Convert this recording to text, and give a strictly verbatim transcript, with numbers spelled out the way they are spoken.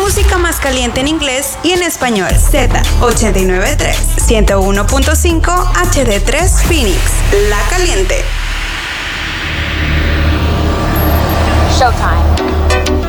música más caliente en inglés y en español. Z ochenta y nueve punto tres, ciento uno punto cinco H D tres Phoenix, La Caliente.